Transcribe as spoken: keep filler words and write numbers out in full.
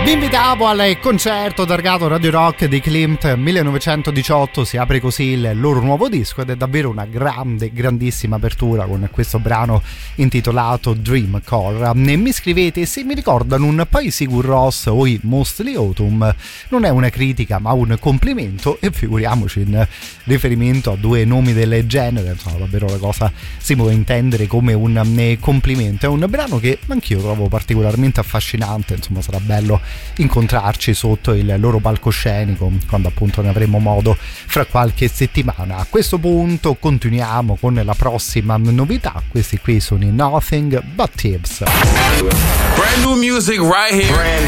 Vi invitavo al concerto targato Radio Rock di Klimt millenovecentodiciotto, si apre così il loro nuovo disco ed è davvero una grande, grandissima apertura con questo brano intitolato Dream Core. Mi scrivete se mi ricordano un po' i Sigur Rós o i Mostly Autumn, non è una critica ma un complimento, e figuriamoci in riferimento a due nomi del genere, insomma davvero la cosa si può intendere come un complimento. È un brano che anch'io trovo particolarmente affascinante, insomma sarà bello incontrarci sotto il loro palcoscenico quando appunto ne avremo modo fra qualche settimana. A questo punto continuiamo con la prossima novità. Questi qui sono i Nothing But Thieves. Brand new music right here. Brand